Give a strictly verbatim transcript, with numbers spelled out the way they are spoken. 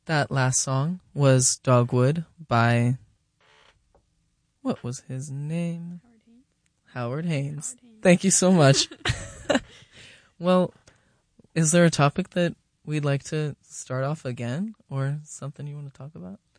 That last song was Dogwood by, what was his name? Howard Haynes. Howard Haynes. Howard Haynes. Thank you so much. Well, is there a topic that we'd like to start off again, or something you want to talk about?